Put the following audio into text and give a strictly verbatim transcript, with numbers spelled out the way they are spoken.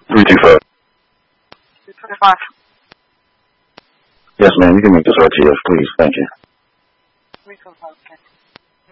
three two five. three two five. Yes, ma'am. You can make this R T F, please. Thank you. three two five, okay.